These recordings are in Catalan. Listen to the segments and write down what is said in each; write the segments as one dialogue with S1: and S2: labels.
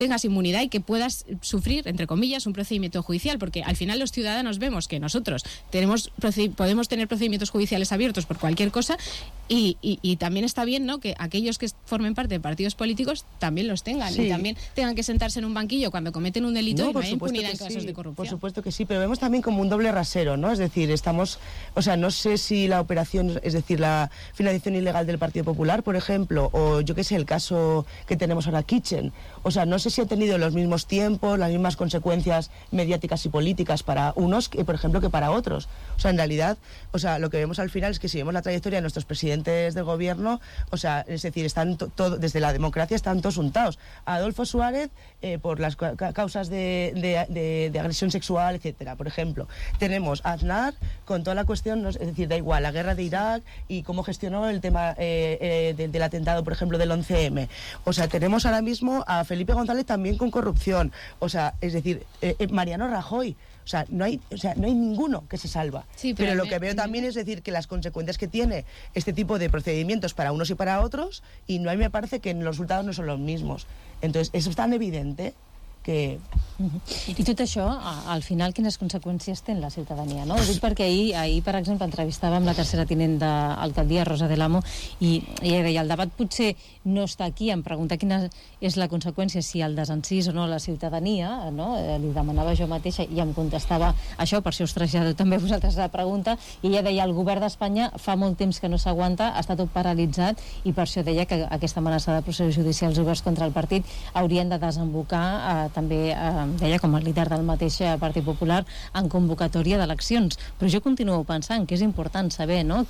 S1: tengas inmunidad y que puedas sufrir, entre comillas, un procedimiento judicial, porque al final los ciudadanos vemos que nosotros podemos tener procedimientos judiciales abiertos por cualquier cosa y también está bien, ¿no?, que aquellos que formen parte de partidos políticos también los tengan, y también tengan que sentarse en un banquillo cuando cometen un delito y no hay impunidad en casos de corrupción.
S2: Por supuesto que sí, pero vemos también como un doble rasero, ¿no? Es decir, no sé si la operación, es decir, la financiación ilegal del Partido Popular, por ejemplo, o yo qué sé, el caso que tenemos ahora, Kitchen, no sé si ha tenido los mismos tiempos, las mismas consecuencias mediáticas y políticas para unos, por ejemplo, que para otros. En realidad, lo que vemos al final es que si vemos la trayectoria de nuestros presidentes del gobierno, es decir, están desde la democracia están todos untados. Adolfo Suárez, por las causas de agresión sexual, etcétera, por ejemplo. Tenemos a Aznar con toda la cuestión, es decir, da igual, la guerra de Irak y cómo gestionó el tema del atentado, por ejemplo, del 11M. Tenemos ahora mismo a Felipe González también con corrupción. Es decir, Mariano Rajoy. No hay ninguno que se salva. Sí, pero lo que veo también es decir que las consecuencias que tiene este tipo de procedimientos para unos y para otros, y a mí me parece que los resultados no son los mismos. Entonces, eso es tan evidente que...
S3: I tot això, al final, quines conseqüències té en la ciutadania, no? Ho dic perquè ahir, per exemple, entrevistàvem la tercera tinent d'alcaldia, Rosa de l'Amo, i ella deia, el debat potser no està aquí en preguntar quina és la conseqüència, si el desencís o no a la ciutadania, no? Li demanava jo mateixa i em contestava això, per si us trasllado també a vosaltres la pregunta, i ella deia, el govern d'Espanya fa molt temps que no s'aguanta, està tot paralitzat, i per això deia que aquesta amenaça de processos judicials oberts contra el partit haurien de desembocar també, deia, com a líder del mateix Partit Popular, en convocatòria d'eleccions. Però jo continuo pensant que és important saber, no?,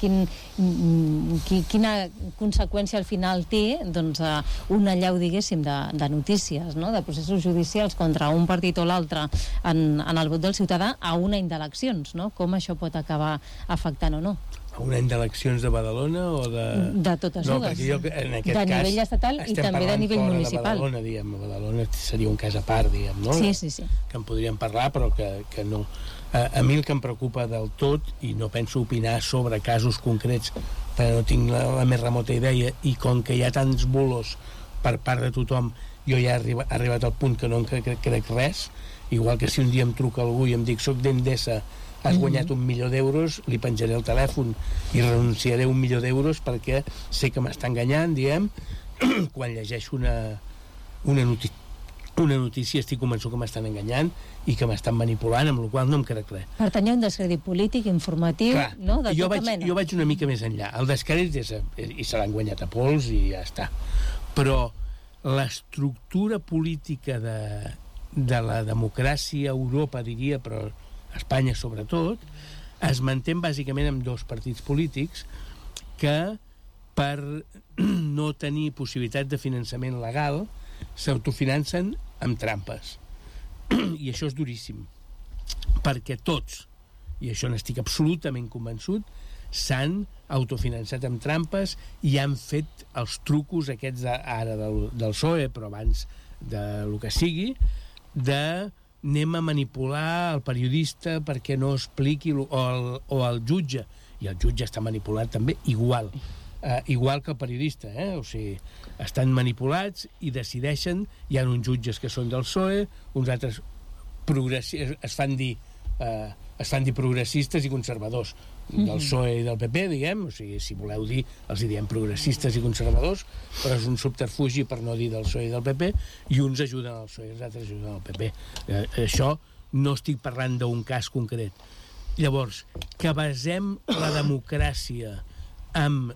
S3: quina conseqüència al final té, doncs, una allau, diguéssim, de notícies, no?, de processos judicials contra un partit o l'altre en el vot del ciutadà a un any d'eleccions, no? Com això pot acabar afectant o no?
S4: A un any d'eleccions de Badalona o de...
S3: De totes dues.
S4: Jo, en aquest
S3: de nivell estatal i també de nivell municipal.
S4: De Badalona, diguem. Badalona seria un cas a part, diguem, no?
S3: Sí.
S4: Que en podríem parlar, però que no. A mi el que em preocupa del tot, i no penso opinar sobre casos concrets, perquè no tinc la més remota idea, i com que hi ha tants bulos per part de tothom, jo ja he arribat al punt que no en crec res, igual que si un dia em truca algú i em dic soc d'Endesa, has guanyat 1 milió d'euros, li penjaré el telèfon i renunciaré a 1 milió d'euros perquè sé que m'està enganyant, diguem. Quan llegeixo una notícia estic convençut que m'estan enganyant i que m'estan manipulant, amb la qual no em crec res.
S3: Pertany a un descrèdit polític, informatiu,
S4: clar,
S3: no? De tota mena.
S4: Jo vaig una mica més enllà. El descrèdit i se l'han guanyat a pols i ja està. Però l'estructura política de la democràcia a Europa, diria, però a Espanya sobretot, es manté bàsicament amb dos partits polítics que, per no tenir possibilitat de finançament legal, s'autofinancen amb trampes. I això és duríssim, perquè tots, i això n'estic absolutament convençut, s'han autofinançat amb trampes i han fet els trucos aquests ara del PSOE, però abans del que sigui, anem a manipular el periodista perquè no expliqui, o el jutge, i el jutge està manipulat també igual que el periodista, o sigui, estan manipulats i decideixen. Hi ha uns jutges que són del PSOE, uns altres es fan dir progressistes i conservadors del PSOE i del PP, diguem, o sigui, si voleu dir, els diem progressistes i conservadors, però és un subterfugi per no dir del PSOE i del PP, i uns ajuden al PSOE i els altres ajuden al PP. Això no estic parlant d'un cas concret. Llavors, que basem la democràcia amb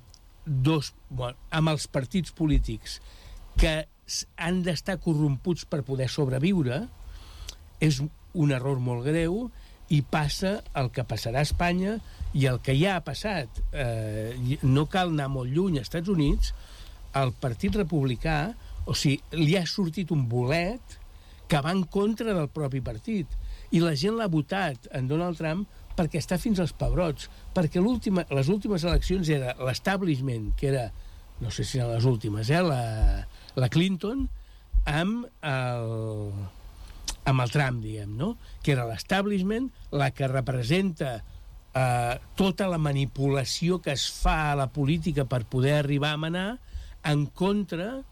S4: els partits polítics que han d'estar corromputs per poder sobreviure és un error molt greu, i passa el que passarà a Espanya i el que ja ha passat. No cal anar molt lluny. Als Estats Units, el Partit Republicà, o sigui, li ha sortit un bolet que va en contra del propi partit, i la gent l'ha votat en Donald Trump perquè està fins als pebrots, perquè les últimes eleccions era l'establishment, que era, no sé si eren les últimes, la Clinton, amb el Trump, diguem, no? Que era l'establishment, la que representa tota la manipulació que es fa a la política per poder arribar a manar, en contra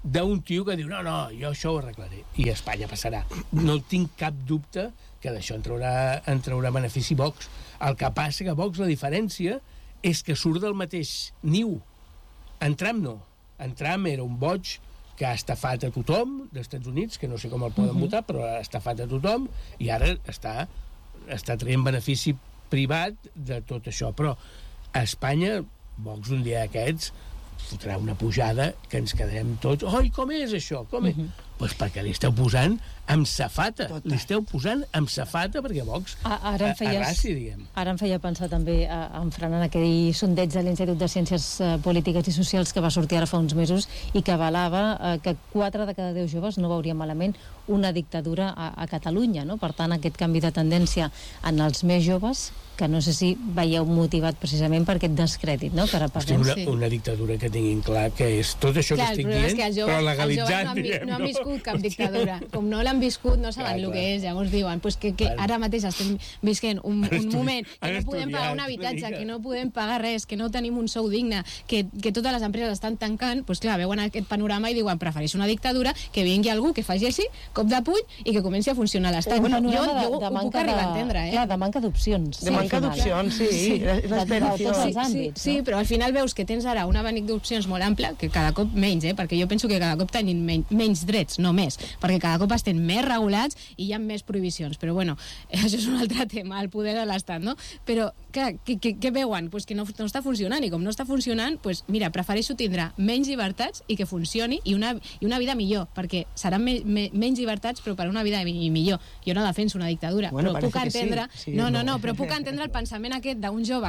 S4: d'un tio que diu, no, jo això ho arreglaré, i a Espanya passarà. No tinc cap dubte que d'això en traurà benefici Vox. El que passa que Vox, la diferència és que surt del mateix niu. En Trump no. En Trump era un boig que ha estafat a tothom dels Estats Units, que no sé com el poden votar, però ha estafat a tothom, i ara està traient benefici privat de tot això. Però a Espanya, Vox un dia d'aquests fotrà una pujada que ens quedarem tots, oi, com és això? Com és? Pues perquè li esteu posant amb safata. Li esteu posant amb safata perquè Vox arrasi, diguem.
S3: Ara em feia pensar també en Fran en aquell sondeig de l'Institut de Ciències Polítiques i Socials que va sortir ara fa uns mesos i que avalava que 4 de cada 10 joves no veurien malament una dictadura a Catalunya, no? Per tant, aquest canvi de tendència en els més joves, que no sé si veieu motivat precisament per aquest descrèdit, no? Que ara parlem.
S4: Una dictadura que tinguin clar que és tot això que estic dient, però legalitzat,
S1: diguem. No han viscut cap dictadura. Com no l'han viscut, no saben el que és. Llavors diuen que ara mateix estem visquent un moment que no podem pagar un habitatge, que no podem pagar res, que no tenim un sou digne, que totes les empreses estan tancant, doncs clar, veuen aquest panorama i diuen, prefereixo una dictadura, que vingui algú que faci així, cop de puny, i que comenci a funcionar l'Estat. Jo ho puc arribar a entendre,
S3: Clar, de manca d'opcions.
S2: De manca d'opcions, sí. L'esperació.
S1: Sí, però al final veus que tens ara un abanic d'opcions molt ample, que cada cop menys, perquè jo penso que cada cop tenim menys drets, no més, perquè cada cop estem més regulats i hi ha més prohibicions. Però bueno, això és un altre tema, el poder de l'Estat, no? Però, clar, què veuen? Pues que no està funcionant, i com no està funcionant, pues mira, prefereixo tindre menys llibertats i que funcioni, i una vida millor, perquè seran menys llibertats però per una vida millor. Jo no defenso una dictadura, però puc entendre... Però puc entendre el pensament aquest d'un jove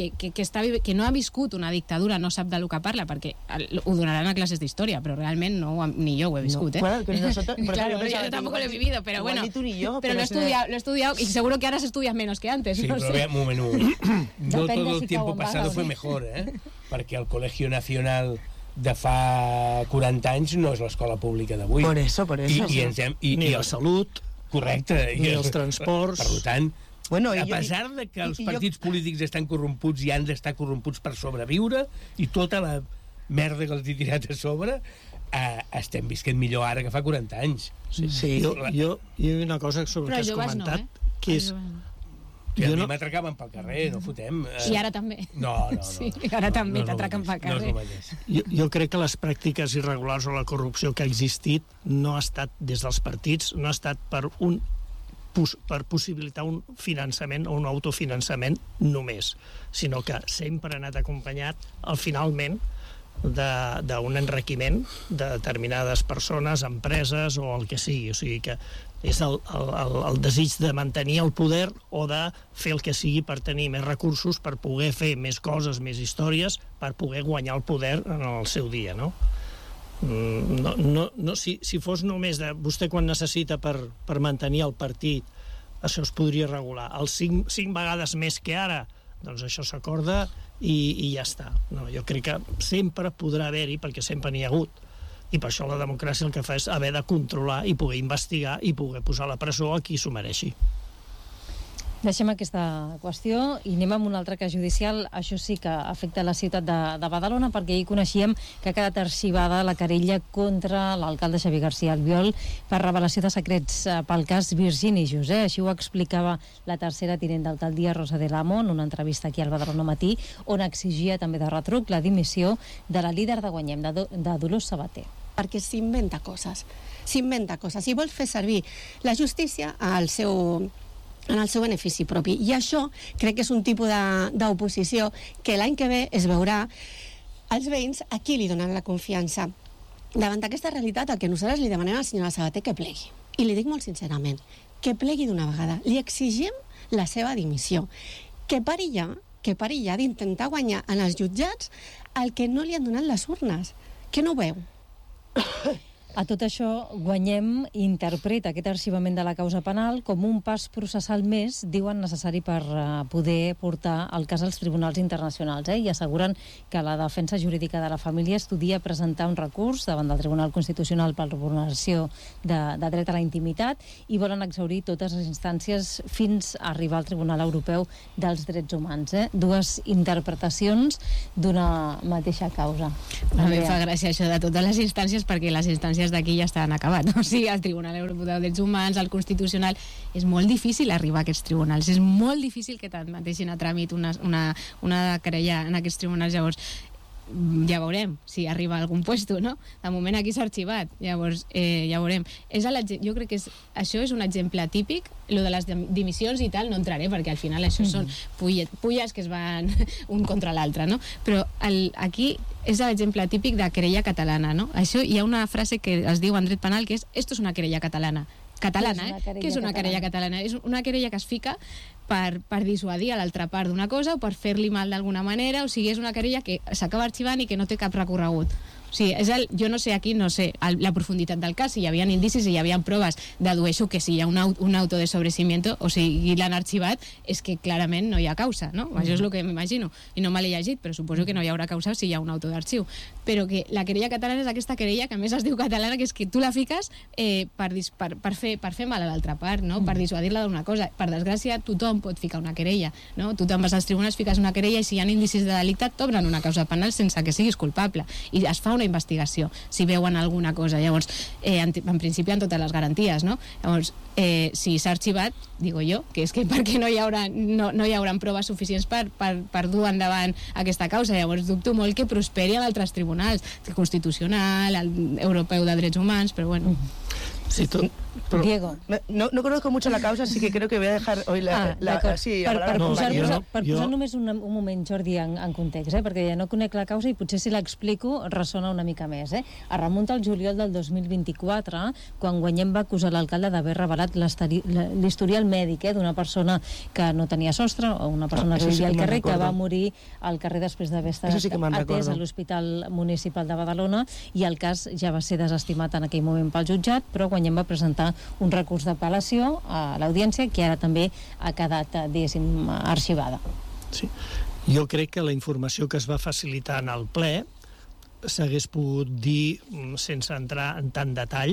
S1: que no ha viscut una dictadura, no sap del que parla, perquè ho donaran a classes d'història, però realment ni jo ho he viscut,
S2: Claro,
S1: pero yo tampoco lo he vivido, pero bueno, pero lo he estudiado y seguro que ahora se estudia menos que antes.
S4: Sí,
S1: no
S4: pero
S1: sé.
S4: Un momento, no todo el tiempo pasado fue mejor, perquè el Colegio Nacional de fa 40 anys no és l'escola pública d'avui.
S2: Por eso.
S5: Ni la salut,
S4: correcte,
S5: ni els transports.
S4: Per tant, a pesar de que els partits polítics estan corromputs i han d'estar corromputs per sobreviure, i tota la merda que els he tirat a sobre, estem visquent millor ara que fa 40 anys.
S5: Sí. Jo hi ha una cosa sobre el que has comentat, que és...
S4: I a mi m'atracaven pel carrer, no fotem.
S1: I ara també.
S4: No.
S1: Sí, ara també t'atraquen pel carrer.
S5: Jo crec que les pràctiques irregulars o la corrupció que ha existit no ha estat des dels partits, no ha estat per possibilitar un finançament o un autofinançament només, sinó que sempre ha anat acompanyat finalment d'un enriquiment de determinades persones, empreses o el que sigui. O sigui que és el desig de mantenir el poder o de fer el que sigui per tenir més recursos, per poder fer més coses, més històries, per poder guanyar el poder en el seu dia, no? Si fos només de vostè quan necessita per mantenir el partit, això es podria regular. Els 5 vegades més que ara, doncs això s'acorda i ja està. No, jo crec que sempre podrà haver-hi, perquè sempre n'hi ha hagut, i per això la democràcia el que fa és haver de controlar i poder investigar i poder posar a la presó a qui s'ho mereixi.
S3: Deixem aquesta qüestió i anem amb un altre cas judicial. Això sí que afecta la ciutat de Badalona, perquè ahir coneixíem que ha quedat arxivada la querella contra l'alcalde Xavier García Albiol per revelació de secrets pel cas Virgini José. Així ho explicava la tercera tinent d'alcaldia, Rosa de l'Amo, en una entrevista aquí al Badalona Matí, on exigia també de retruc la dimissió de la líder de Guanyem, de Dolors Sabater.
S6: Perquè s'inventa coses. I vol fer servir la justícia en el seu benefici propi. I això crec que és un tipus d'oposició que l'any que ve es veurà als veïns a qui li donen la confiança. Davant d'aquesta realitat, el que nosaltres li demanem a la senyora Sabater que plegui. I li dic molt sincerament, que plegui d'una vegada. Li exigim la seva dimissió. Que pari ja d'intentar guanyar en els jutjats el que no li han donat les urnes. Que no ho veu?
S3: A tot això, Guanyem interpreta aquest arxivament de la causa penal com un pas processal més, diuen, necessari per poder portar el cas als tribunals internacionals, i asseguren que la defensa jurídica de la família estudia presentar un recurs davant del Tribunal Constitucional per vulneració de dret a la intimitat i volen exhaurir totes les instàncies fins a arribar al Tribunal Europeu dels Drets Humans. Dues interpretacions d'una mateixa causa.
S1: A mi em fa gràcia això de totes les instàncies, perquè les instàncies d'aquí ja estan acabat. O sigui, el Tribunal Europeu dels Drets Humans, el Constitucional, és molt difícil arribar a aquests tribunals. És molt difícil que t'admetessin a tràmit una querella en aquests tribunals. Llavors, ja veurem si arriba a algun puesto, no? De moment aquí s'ha arxivat, llavors ja veurem. Jo crec que això és un exemple típic, lo de les dimissions i tal, no entraré, perquè al final això són pulles que es van un contra l'altre, no? Però aquí és l'exemple típic de querella catalana, no? Això hi ha una frase que es diu en dret penal que és «esto es una querella catalana». Què és una querella catalana? És una querella que es fica per dissuadir a l'altra part d'una cosa o per fer-li mal d'alguna manera, o sigui, és una querella que s'acaba arxivant i que no té cap recorregut. O sigui, jo no sé aquí, no sé la profunditat del cas, si hi havia indicis, si hi havia proves, dedueixo que si hi ha un auto de sobreseimiento, o sigui, l'han arxivat, és que clarament no hi ha causa, no? Això és el que m'imagino, i no me l'he llegit, però suposo que no hi haurà causa si hi ha un auto d'arxiu. Però que la querella catalana és aquesta querella que a més es diu catalana, que és que tu la fiques per fer mal a l'altra part, no? Per dissuadir-la d'una cosa. Per desgràcia, tothom pot ficar una querella, no? Tu te'n vas als tribunals, fiques una querella i si hi ha indicis de delicte t'obren una causa penal sense que siguis culpable. I es fa una investigació, si veuen alguna cosa. Llavors, en principi, en totes les garanties, no? Llavors, si s'ha arxivat, digo jo, que és que perquè no hi haurà proves suficients per dur endavant aquesta causa. Llavors, dubto molt que prosperi en altres tribunals, el Constitucional, el Europeu de Drets Humans, però bueno.
S5: Sí,
S3: Diego.
S2: No conozco mucho la causa, así que creo que voy a dejar hoy
S3: per posar només un moment, Jordi, en context, perquè ja no conec la causa i potser si l'explico ressona una mica més. Es remunta al juliol del 2024, quan Guanyem va acusar l'alcalde d'haver revelat l'historial mèdic d'una persona que no tenia sostre, o una persona que vivia al carrer, que va morir al carrer després d'haver estat atès a l'Hospital Municipal de Badalona, i el cas ja va ser desestimat en aquell moment pel jutjat, però Guanyem va presentar un recurs d'apel·lació a l'audiència que ara també ha quedat, diguéssim, arxivada.
S5: Sí. Jo crec que la informació que es va facilitar en el ple s'hagués pogut dir sense entrar en tant detall,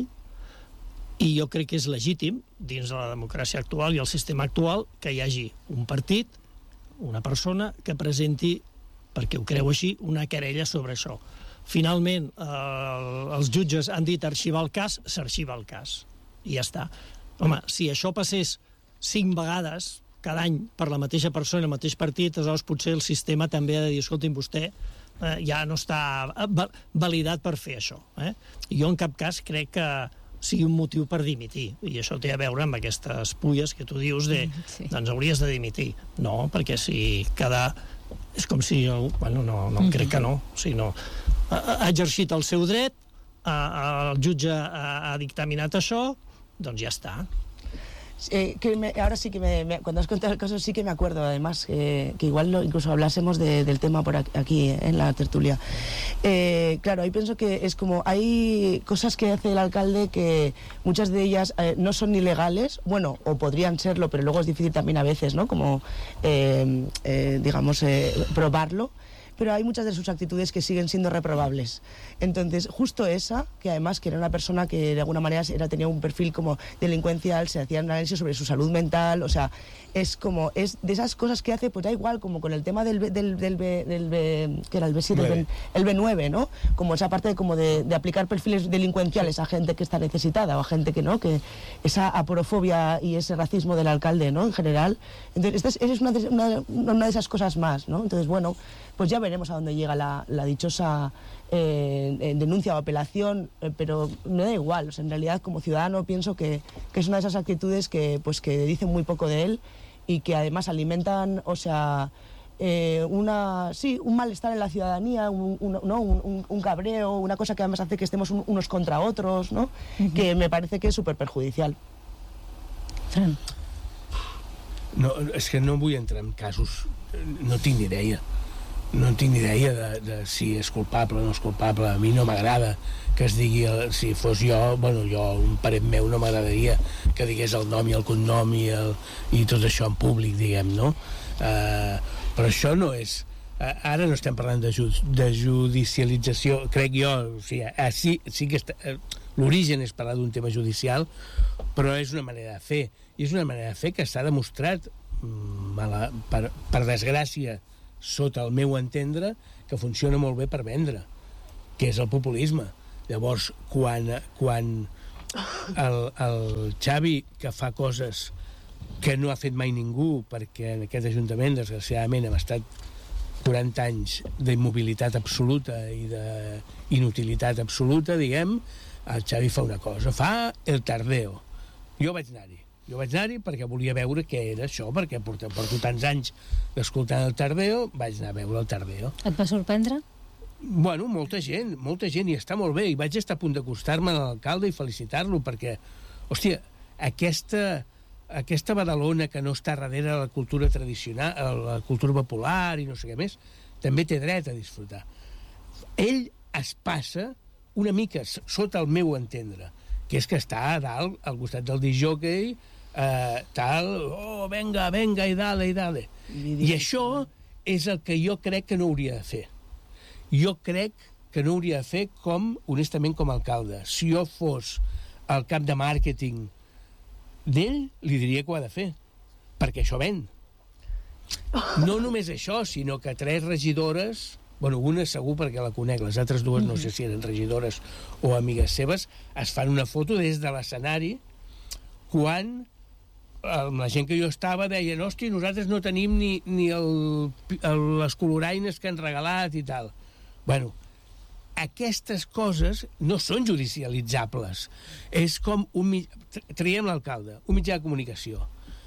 S5: i jo crec que és legítim, dins de la democràcia actual i el sistema actual, que hi hagi un partit, una persona, que presenti, perquè ho creu així, una querella sobre això. Finalment, els jutges han dit arxivar el cas, s'arxiva el cas. I ja està. Home, si això passés 5 vegades cada any per la mateixa persona, el mateix partit, aleshores potser el sistema també ha de dir, escolti'm, vostè ja no està validat per fer això. Jo en cap cas crec que sigui un motiu per dimitir, i això té a veure amb aquestes pulles que tu dius de, doncs hauries de dimitir. No, perquè si cada... És com si... Bueno, no, crec que no. Si no, ha exercit el seu dret, el jutge ha dictaminat això, doncs ja està.
S2: Ahora sí que cuando has contado el caso sí que me acuerdo, además, que igual incluso hablásemos del tema por aquí, en la tertulia. Claro, ahí pienso que es como, hay cosas que hace el alcalde que muchas de ellas no son ilegales, bueno, o podrían serlo, pero luego es difícil también a veces, ¿no? Como, digamos, probarlo. Pero hay muchas de sus actitudes que siguen siendo reprobables. Entonces, justo esa, que además que era una persona que de alguna manera tenía un perfil como delincuencial, se hacía un análisis sobre su salud mental, o sea, es como, es de esas cosas que hace, pues da igual, como con el tema del que era el B7, el B9, ¿no? Como esa parte de aplicar perfiles delincuenciales a gente que está necesitada o a gente que no, que esa aporofobia y ese racismo del alcalde, ¿no? En general. Entonces, esa es una de esas cosas más, ¿no? Entonces, bueno, pues ya veremos a dónde llega la dichosa denuncia o apelación, pero me da igual. O sea, en realidad, como ciudadano, pienso que es una de esas actitudes que dicen muy poco de él y que además alimentan, o sea, un malestar en la ciudadanía, un cabreo, una cosa que además hace que estemos unos contra otros, ¿no? Que me parece que és superperjudicial.
S3: Fran.
S4: No, és que no vull entrar en casos, no tinc ni idea. no en tinc ni idea de si és culpable o no és culpable. A mi no m'agrada que es digui, si fos jo, un parent meu no m'agradaria que digués el nom i el cognom i tot això en públic, diguem, no? Però això no és... Ara no estem parlant de judicialització, crec jo, o sigui, sí que l'origen és parlar d'un tema judicial, però és una manera de fer, i és una manera de fer que s'ha demostrat, per desgràcia, sota el meu entendre, que funciona molt bé per vendre, que és el populisme. Llavors, quan el Xavi, que fa coses que no ha fet mai ningú, perquè en aquest Ajuntament, desgraciadament, hem estat 40 anys d'immobilitat absoluta i d'inutilitat absoluta, diguem, el Xavi fa una cosa, fa el Tardeo. Jo vaig anar-hi perquè volia veure què era això, perquè porto tants anys escoltant el Tardeo, vaig anar a veure el Tardeo.
S3: Et va sorprendre?
S4: Bueno, molta gent, i està molt bé, i vaig estar a punt d'acostar-me a l'alcalde i felicitar-lo, perquè, hòstia, aquesta Badalona que no està darrere de la cultura tradicional, la cultura popular i no sé què més, també té dret a disfrutar. Ell es passa una mica sota el meu entendre, que és que està a dalt, al costat del discjòquei, venga, i dale. I això és el que jo crec que no hauria de fer. Jo crec que no hauria de fer honestament, com a alcalde. Si jo fos el cap de màrqueting d'ell, li diria que ho ha de fer, perquè això ven. No només això, sinó que 3 regidores, una segur perquè la conec, les altres 2 no sé si eren regidores o amigues seves, es fan una foto des de l'escenari quan la gent que jo estava deien, hòstia, nosaltres no tenim ni les coloraines que han regalat i tal. Aquestes coses no són judicialitzables. És com traiem l'alcalde, un mitjà de comunicació.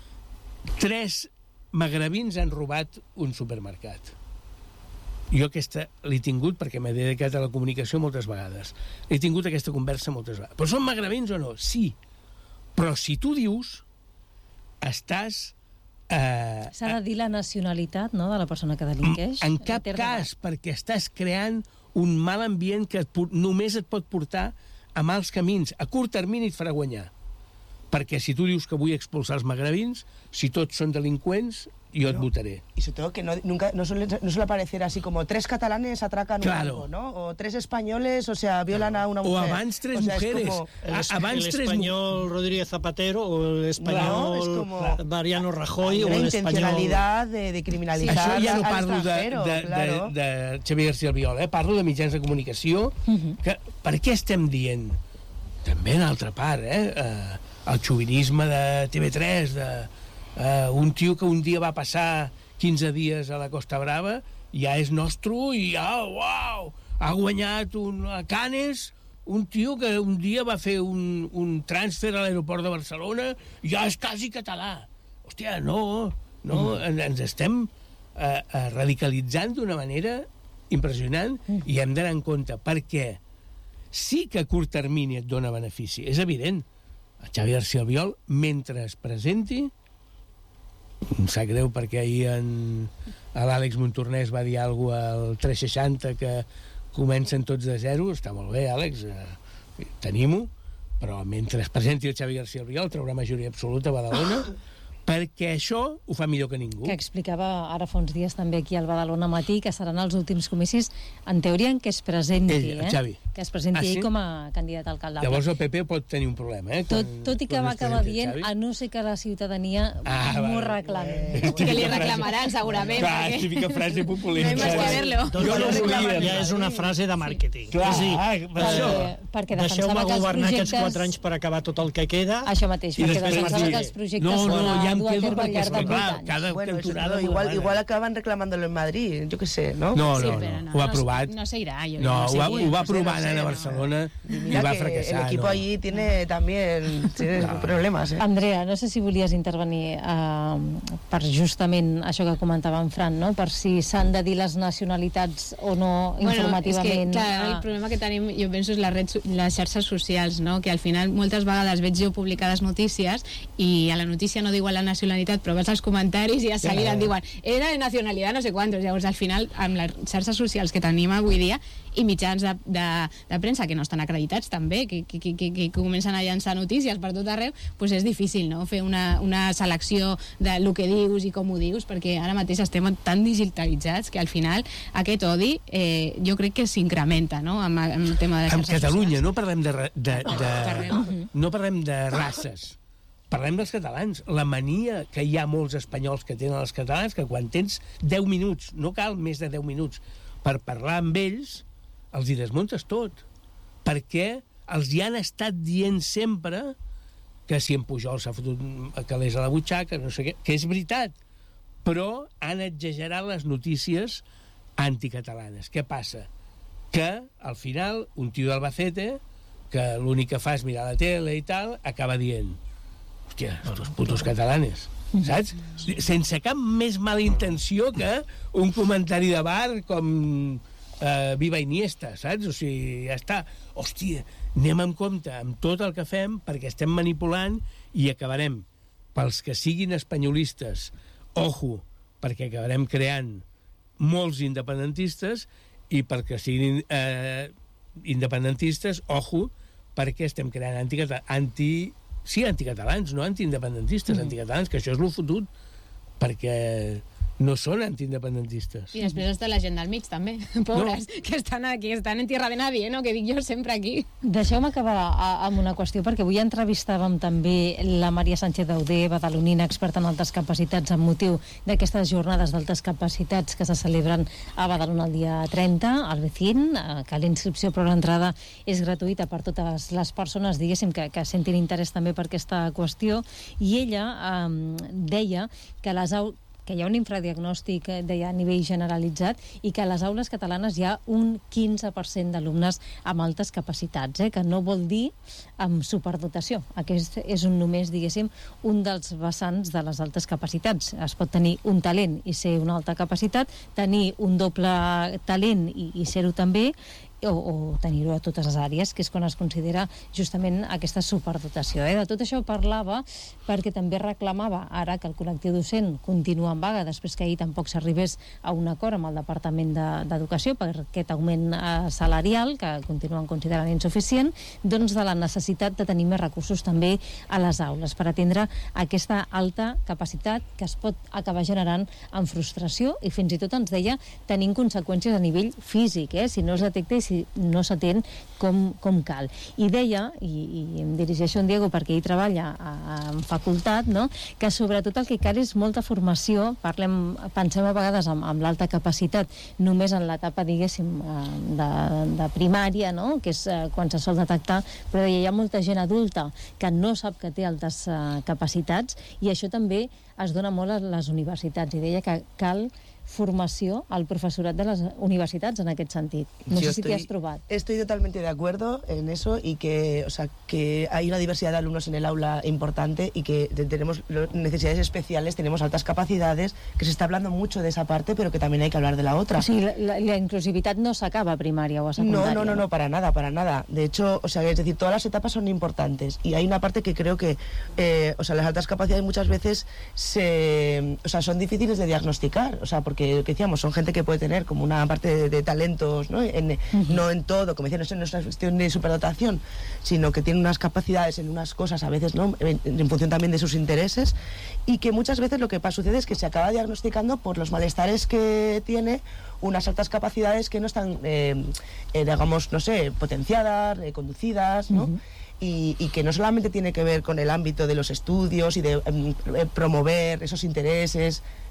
S4: 3 magrebins han robat un supermercat. Jo aquesta l'he tingut perquè m'he dedicat a la comunicació moltes vegades. He tingut aquesta conversa moltes vegades. Però són magrebins o no? Sí. Però si tu dius, estàs...
S3: S'ha de dir la nacionalitat, no?, de la persona que delinqueix.
S4: En cap cas, perquè estàs creant un mal ambient que només et pot portar a mals camins. A curt termini et farà guanyar. Perquè si tu dius que vull expulsar els magrebins, si tots són delinqüents, yo et votaré.
S2: Y sobre todo que no suele aparecer así como 3 catalanes atracan un banco, ¿no? O 3 españoles, violan a una mujer.
S4: O abans 3 mujeres.
S5: El español Rodríguez Zapatero o el español Mariano Rajoy o el
S2: intencionalidad de criminalitzar
S4: això ja no parlo de Xavier García Albiol, parlo de mitjans de comunicació. Per què estem dient? També en altra part, el xovinisme de TV3, un tio que un dia va passar 15 dies a la Costa Brava ja és nostre i ja, uau, ha guanyat a Canes, un tio que un dia va fer un transfer a l'aeroport de Barcelona, ja és quasi català. Hòstia, no, ens estem radicalitzant d'una manera impressionant i hem d'anar en compte, perquè sí que a curt termini et dona benefici, és evident. El Xavi García Albiol, mentre es presenti, em sap greu perquè ahir l'Àlex Montornès va dir alguna cosa al 360 que comencen tots de zero. Està molt bé, Àlex, tenim-ho, però mentre es presenti el Xavi García Albiol traurà majoria absoluta a Badalona, perquè això ho fa millor que ningú.
S3: Que explicava ara fa uns dies també aquí al Badalona Matí que seran els últims comicis, en teoria, en què es presenti,
S4: el Xavi.
S3: Que es presenti ell com a candidat alcaldable.
S4: Llavors el PP pot tenir un problema,
S3: Tot i que va acabar dient, a no ser que la ciutadania m'ho reclami.
S1: Que li reclamaran, segurament.
S4: Clar, típica frase populista.
S1: No hay más que verlo.
S5: Jo no volia. Ja és una frase de màrqueting.
S3: Perquè
S5: deixeu-me governar aquests 4
S3: projectes...
S5: anys per acabar tot el que queda.
S3: Això mateix, perquè defensava que els projectes
S4: ja em quedo perquè és
S3: clar,
S4: cada cantonada...
S2: Igual acaban reclamándolo en Madrid, yo qué sé, ¿no?
S4: No,
S1: Sí,
S4: ho ha aprovat.
S1: No se irà.
S4: No, ho va aprovar anant a Barcelona i va fracassar.
S2: El equipo allí tiene también problemas.
S3: Andrea, no sé si volies intervenir per justament això que comentava en Fran, no? Per si s'han de dir les nacionalitats o no informativament.
S1: És que, clar, el problema que tenim, jo penso, és les xarxes socials, no? Que al final moltes vegades veig jo publicades notícies i a la notícia no diuen la nacionalitat, però vas als comentaris i a seguida et diuen era de nacionalitat no sé quantos. Llavors, al final, amb les xarxes socials que tenim avui dia i mitjans de premsa que no estan acreditats també, que comencen a llançar notícies per tot arreu, doncs és difícil, no?, fer una selecció de lo que dius i com ho dius, perquè ara mateix estem tan digitalitzats que al final aquest odi jo crec que s'incrementa, no?, amb el tema de les xarxes socials.
S4: En Catalunya no parlem de races, parlem dels catalans. La mania que hi ha molts espanyols que tenen els catalans, que quan tens 10 minuts, no cal més de 10 minuts, per parlar amb ells, els hi desmuntes tot. Perquè els hi han estat dient sempre que si en Pujol s'ha fotut calés a la butxaca, no sé què, que és veritat, però han exagerat les notícies anticatalanes. Què passa? Que, al final, un tio d'Albacete, que l'únic que fa és mirar la tele i tal, acaba dient hòstia, estos putos catalanes, saps? Sense cap més mala intenció que un comentari de bar com Viva Iniesta, saps? O sigui, ja està. Hòstia, anem amb compte amb tot el que fem perquè estem manipulant i acabarem, pels que siguin espanyolistes, ojo, perquè acabarem creant molts independentistes, i perquè siguin independentistes, ojo, perquè estem creant anticatalans, no antiindependentistes, anticatalans, que això és lo fotut, perquè no són antiindependentistes.
S1: I després està la gent del mig, també, pobres, que estan aquí, estan en tierra de nadie, no?, que dic jo sempre aquí.
S3: Deixeu-me acabar amb una qüestió, perquè avui entrevistàvem també la Maria Sánchez Dauder, badalonina, experta en altes capacitats, amb motiu d'aquestes jornades d'altes capacitats que se celebren a Badalona el dia 30, al Vecín, que la inscripció per l'entrada és gratuïta per totes les persones, diguéssim, que sentin interès també per aquesta qüestió, i ella deia que que hi ha un infradiagnòstic a nivell generalitzat i que a les aules catalanes hi ha un 15% d'alumnes amb altes capacitats, que no vol dir amb superdotació. Aquest és només, diguéssim, un dels vessants de les altes capacitats. Es pot tenir un talent i ser una alta capacitat, tenir un doble talent i ser-ho també, o tenir-ho a totes les àrees, que és quan es considera justament aquesta superdotació. De tot això parlava perquè també reclamava, ara que el col·lectiu docent continua en vaga, després que ahir tampoc s'arribés a un acord amb el Departament d'Educació per aquest augment salarial, que continuen considerant insuficient, doncs de la necessitat de tenir més recursos també a les aules per atendre aquesta alta capacitat que es pot acabar generant en frustració i fins i tot ens deia tenint conseqüències a nivell físic, si no es detecta i si no s'atén com cal. I deia, i em dirigeixo a en Diego perquè ell treballa en facultat, no?, que sobretot el que cal és molta formació. Pensem a vegades amb l'alta capacitat només en l'etapa, diguéssim, de primària, no?, que és quan se sol detectar, però deia, hi ha molta gent adulta que no sap que té altes capacitats i això també es dona molt a les universitats, i deia que cal formació al profesorat de las universitats en aquest sentit. No sé si te has trobat.
S2: Estoy totalmente de acuerdo en eso y que, o sea, que hay una diversidad de alumnos en el aula importante y que tenemos necesidades especiales, tenemos altas capacidades, que se está hablando mucho de esa parte, pero que también hay que hablar de la otra.
S3: O sigui, la inclusividad no s'acaba a primària o a secundària.
S2: No, para nada, para nada. De hecho, o sea, es decir, todas las etapas son importantes y hay una parte que creo que, o sea, las altas capacidades muchas veces son difíciles de diagnosticar, o sea, porque lo que decíamos, son gente que puede tener como una parte de talentos, ¿no? No en todo, como decían, no es una cuestión de superdotación, sino que tiene unas capacidades en unas cosas a veces, ¿no?, en función también de sus intereses, y que muchas veces lo que sucede es que se acaba diagnosticando por los malestares que tiene unas altas capacidades que no están, digamos, no sé, potenciadas, conducidas, ¿no? Y que no solamente tiene que ver con el ámbito de los estudios y de promover esos intereses,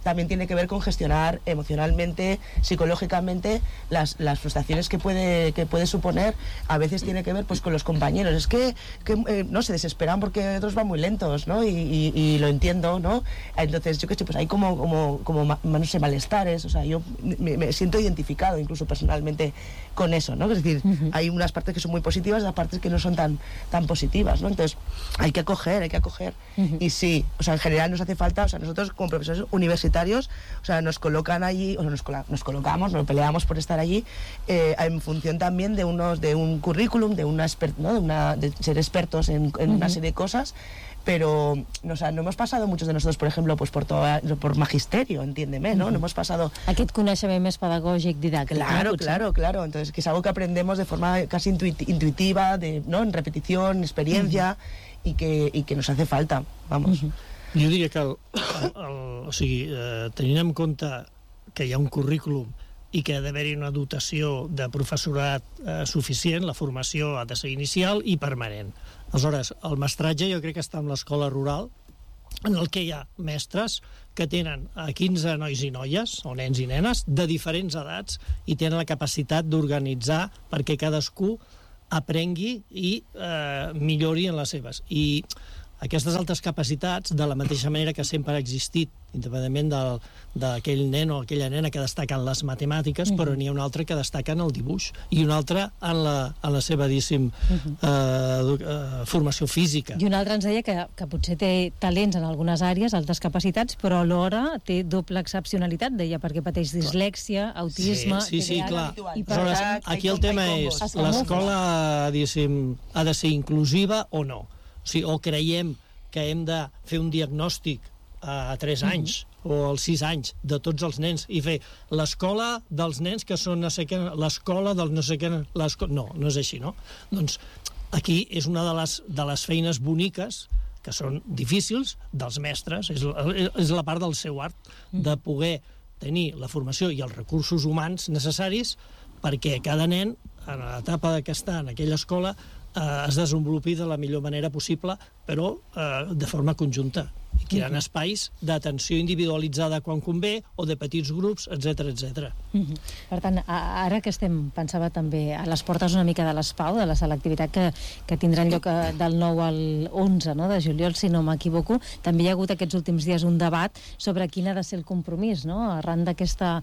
S2: también tiene que ver con gestionar emocionalmente, psicológicamente las frustraciones que puede suponer. A veces tiene que ver pues con los compañeros, es que no se desesperan porque otros van muy lentos, ¿no? Y lo entiendo, ¿no? Entonces yo qué sé, pues hay como no sé, malestares, o sea, yo me siento identificado incluso personalmente con eso, ¿no? Es decir, hay unas partes que son muy positivas y otras partes que no son tan positivas, ¿no? Entonces hay que acoger. Y sí, o sea, en general nos hace falta, o sea, nosotros como profesores universitarios, o sea, nos colocan allí, o nos colocamos, nos peleamos por estar allí, en función también de un currículum, de ser expertos en una serie de cosas. Pero o sea, no hemos pasado muchos de nosotros, por ejemplo, pues por magisterio, entiéndeme, ¿no? No hemos pasado...
S3: Aquest coneixement més pedagògic, didàctic.
S2: Claro. Entonces, que es algo que aprendemos de forma casi intuitiva, ¿no? En repetición, experiencia, y que nos hace falta, vamos.
S5: Jo diria que o sigui, tenint en compte que hi ha un currículum i que ha d'haver-hi una dotació de professorat suficient, la formació ha de ser inicial i permanent. Aleshores, el mestratge jo crec que està en l'escola rural, en el que hi ha mestres que tenen 15 nois i noies, o nens i nenes, de diferents edats, i tenen la capacitat d'organitzar perquè cadascú aprengui i millori en les seves. I aquestes altres capacitats, de la mateixa manera que sempre ha existit, independentment d'aquell nen o aquella nena que destaca en les matemàtiques, però n'hi ha un altre que destaca en el dibuix, i un altre en la seva, diguéssim, formació física.
S3: I un altre ens deia que potser té talents en algunes àrees, altres capacitats, però alhora té doble excepcionalitat, deia, perquè pateix dislèxia, autisme...
S5: Sí, clar. Aleshores, aquí el tema és, l'escola, diguéssim, ha de ser inclusiva o no? O creiem que hem de fer un diagnòstic a 3 anys o als 6 anys de tots els nens i fer l'escola dels nens que són no sé què, l'escola dels no sé què... No és així, no? Doncs aquí és una de les feines boniques, que són difícils, dels mestres, és la part del seu art, de poder tenir la formació i els recursos humans necessaris perquè cada nen, en l'etapa que està en aquella escola, es desenvolupi de la millor manera possible, però de forma conjunta, i creant espais d'atenció individualitzada quan convé, o de petits grups, etc.
S3: Per tant, ara que pensava també a les portes una mica de l'ESPAU, de la selectivitat que tindran lloc del 9 al 11 de juliol, si no m'equivoco, també hi ha hagut aquests últims dies un debat sobre quin ha de ser el compromís, arran d'aquesta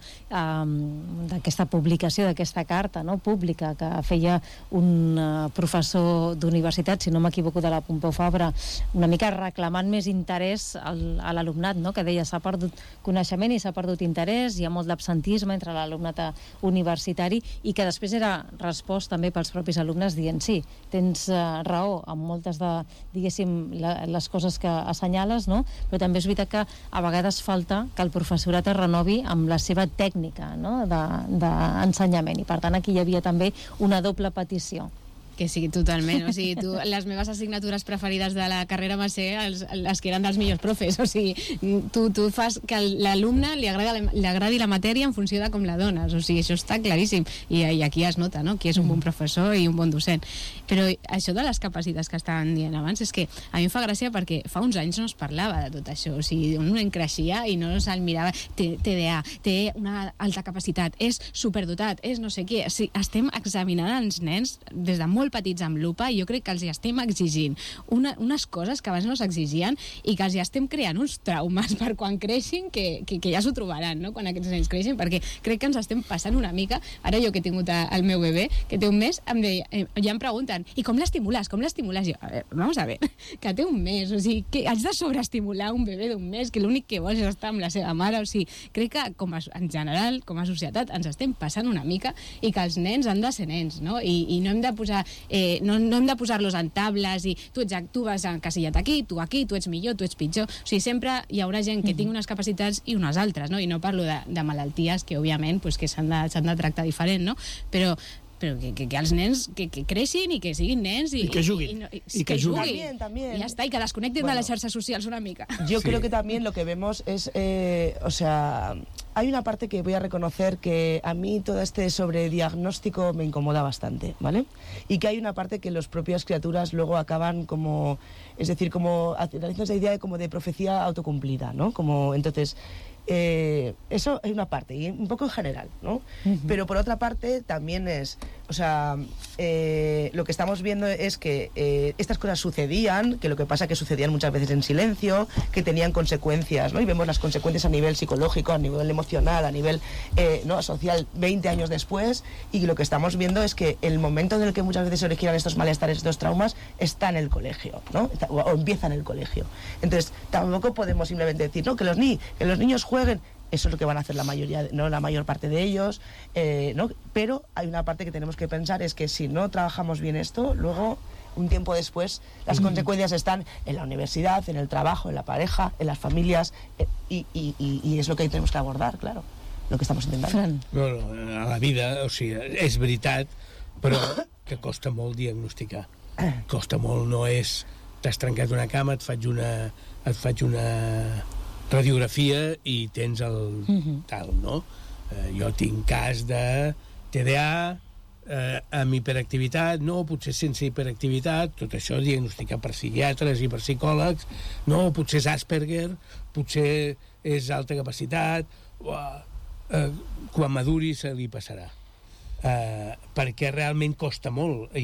S3: publicació, d'aquesta carta pública que feia un professor d'universitat, si no m'equivoco, de la Pompeu Fabra, una mica reclamant més interès a l'alumnat, que deia s'ha perdut coneixement i s'ha perdut interès, hi ha molt d'absentisme entre l'alumnat universitari, i que després era respost també pels propis alumnes dient sí, tens raó amb moltes de, diguéssim, les coses que assenyales, però també és veritat que a vegades falta que el professorat es renovi amb la seva tècnica d'ensenyament, i per tant aquí hi havia també una doble petició.
S1: Que sí, totalment. O sigui, les meves assignatures preferides de la carrera va ser les que eren dels millors profes. O sigui, tu fas que a l'alumne li agradi la matèria en funció de com la dones. O sigui, això està claríssim. I aquí es nota, qui és un bon professor i un bon docent. Però això de les capacitats que estaven dient abans és que a mi em fa gràcia perquè fa uns anys no es parlava de tot això. O sigui, un nen creixia i no se'l mirava. Té TDA, té una alta capacitat, és superdotat, és no sé què. O sigui, estem examinant els nens des de molt petits amb lupa, i jo crec que els hi estem exigint unes coses que abans no s'exigien i que els hi estem creant uns traumes per quan creixin que ja s'ho trobaran, quan aquests nens creixin, perquè crec que ens estem passant una mica. Ara jo que he tingut el meu bebè, que té un mes, ja em pregunten, i com l'estimules? Com l'estimules? Jo, vamos a ver, que té un mes, o sigui, que haig de sobreestimular un bebè d'un mes, que l'únic que vol és estar amb la seva mare. O sigui, crec que en general, com a societat, ens estem passant una mica, i que els nens han de ser nens, i no hem de posar no hem de posar-los en tables i tu vas encasillat aquí, tu ets millor, tu ets pitjor. O sigui, sempre hi haurà gent que tingui unes capacitats i unes altres, i no parlo de malalties que, òbviament, que s'han de tractar diferent, però que els nens que creixin i que siguin nens
S5: i que juguin.
S2: También.
S1: Y ya está, y que desconecten de las xarxes socials una mica.
S2: Yo creo que también lo que vemos es, hay una parte que voy a reconocer que a mí todo este sobrediagnóstico me incomoda bastante, ¿vale? Y que hay una parte que las propias criaturas luego acaban como, es decir, como realizando esa idea de, como de profecía autocumplida, ¿no? Como, entonces, eso es una parte, y un poco en general, ¿no? Pero por otra parte también es, o sea, lo que estamos viendo es que estas cosas sucedían, que lo que pasa es que sucedían muchas veces en silencio, que tenían consecuencias, ¿no? Y vemos las consecuencias a nivel psicológico, a nivel emocional, a nivel ¿no? social 20 años después, y lo que estamos viendo es que el momento en el que muchas veces se originan estos malestares, estos traumas, está en el colegio, ¿no? O empieza en el colegio. Entonces, tampoco podemos simplemente decir, no, que los niños jueguen. Eso es lo que van a hacer la mayoría, no la mayor parte de ellos, ¿no? Pero hay una parte que tenemos que pensar, es que si no trabajamos bien esto, luego, un tiempo después, las consecuencias están en la universidad, en el trabajo, en la pareja, en las familias, y es lo que tenemos que abordar, claro, lo que estamos intentando.
S4: No, a la vida, o sigui, és veritat, però que costa molt diagnosticar. Costa molt, no és... T'has trencat una cama, et faig una radiografia i tens el tal, no? Jo tinc cas de TDA amb hiperactivitat, no, potser sense hiperactivitat, tot això diagnosticat per psiquiatres i per psicòlegs, no, potser és Asperger, potser és alta capacitat, quan maduri se li passarà. Perquè realment costa molt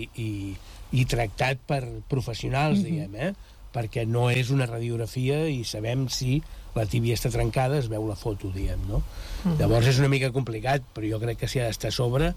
S4: i tractat per professionals, diguem, perquè no és una radiografia i sabem si la tíbia està trencada, es veu la foto, diguem, no? Llavors és una mica complicat, però jo crec que s'hi ha d'estar a sobre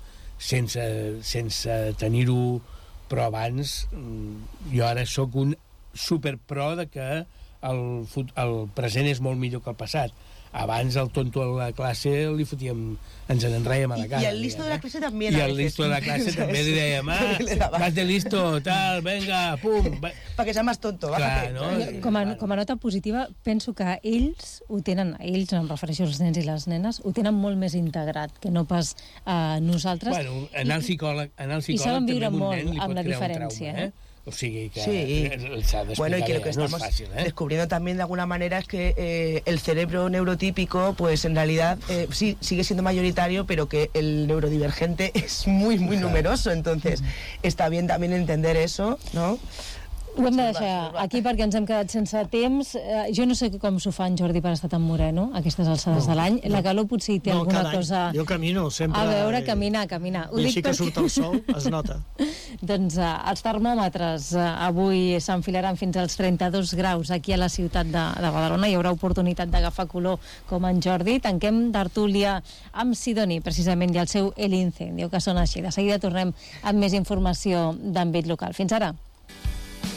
S4: sense tenir-ho, però abans jo ara sóc un superpro de que el present és molt millor que el passat. Abans el tonto a la classe li fotíem, ens n'enrèiem a la cara.
S2: I el listo de la classe també.
S4: I el listo de la classe també li dèiem, vas de listo, tal, venga, pum.
S2: Perquè sea más tonto, bájate.
S4: No?
S3: Com a nota positiva, penso que ells ho tenen, ells, em refereixo als nens i les nenes, ho tenen molt més integrat que no pas nosaltres.
S4: Bueno, anar al psicòleg
S3: I saben viure
S4: també
S3: molt
S4: un nen li
S3: amb
S4: pot
S3: la
S4: crear
S3: diferència,
S4: un trauma, O sigui que
S2: sí.
S4: s'ha d'explicar
S2: bueno, y que lo que
S4: no
S2: estamos
S4: és fàcil,
S2: descubriendo también de alguna manera es que el cerebro neurotípico, pues en realidad sí, sigue siendo mayoritario, pero que el neurodivergente es muy numeroso, entonces está bien también entender eso, ¿no?
S3: Ho hem de deixar aquí perquè ens hem quedat sense temps. Jo no sé com s'ho fa en Jordi per estar tan moreno a aquestes alçades de l'any. La calor potser hi té alguna cosa...
S5: Jo camino sempre...
S3: A veure, caminar.
S5: I així que surt el sol, es nota.
S3: Doncs els termòmetres avui s'enfilaran fins als 32 graus aquí a la ciutat de Badalona. Hi haurà oportunitat d'agafar color com en Jordi. Tanquem tertúlia amb Sidoni, precisament, i el seu El Incendio, que són així. De seguida tornem amb més informació d'àmbit local. Fins ara.